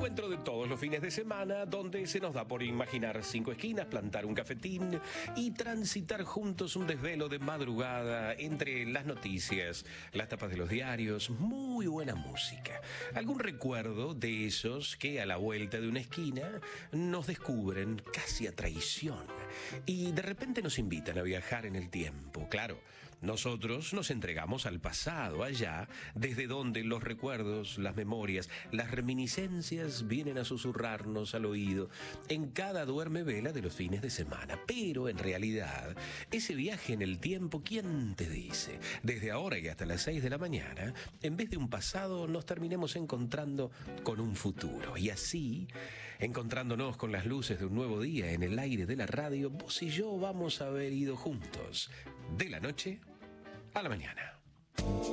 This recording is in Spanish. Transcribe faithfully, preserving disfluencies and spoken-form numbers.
encuentro de todos los fines de semana donde se nos da por imaginar cinco esquinas, plantar un cafetín y transitar juntos un desvelo de madrugada entre las noticias, las tapas de los diarios, muy buena música. Algún recuerdo de esos que a la vuelta de una esquina nos descubren casi a traición y de repente nos invitan a viajar en el tiempo. Claro, nosotros nos entregamos al pasado, allá desde donde los recuerdos, las memorias, las reminiscencias vienen a susurrarnos al oído en cada duerme vela de los fines de semana. Pero en realidad, ese viaje en el tiempo, ¿quién te dice? Desde ahora y hasta las seis de la mañana, en vez de un pasado, nos terminemos encontrando con un futuro. Y así, encontrándonos con las luces de un nuevo día en el aire de la radio, vos y yo vamos a haber ido juntos de la noche a la mañana.